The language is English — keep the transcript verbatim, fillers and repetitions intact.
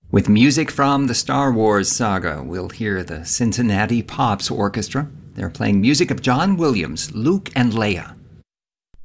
With music from the Star Wars saga, we'll hear the Cincinnati Pops Orchestra. They're playing music of John Williams' Luke and Leia.